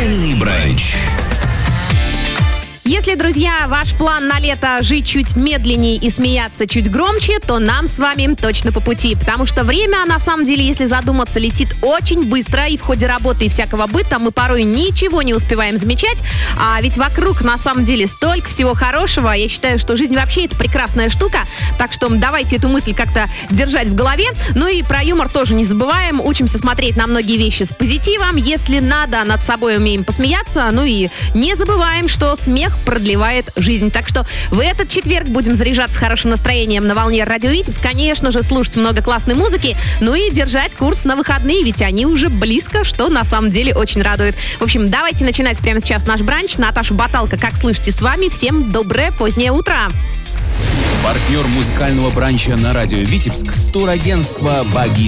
Музыкальный бранч. Если, друзья, ваш план на лето жить чуть медленнее и смеяться чуть громче, то нам с вами точно по пути. Потому что время, на самом деле, если задуматься, летит очень быстро. И в ходе работы и всякого быта мы порой ничего не успеваем замечать. А ведь вокруг, на самом деле, столько всего хорошего. Я считаю, что жизнь вообще это прекрасная штука. Так что давайте эту мысль как-то держать в голове. Ну и про юмор тоже не забываем. Учимся смотреть на многие вещи с позитивом. Если надо, над собой умеем посмеяться. Ну и не забываем, что смех продлевает жизнь. Так что в этот четверг будем заряжаться хорошим настроением на волне Радио Витебск. Конечно же, слушать много классной музыки, ну и держать курс на выходные, ведь они уже близко, что на самом деле очень радует. В общем, давайте начинать прямо сейчас наш бранч. Наташа Баталка, как слышите, с вами. Всем доброе позднее утро. Партнер музыкального бранча на Радио Витебск — турагентство «Баги».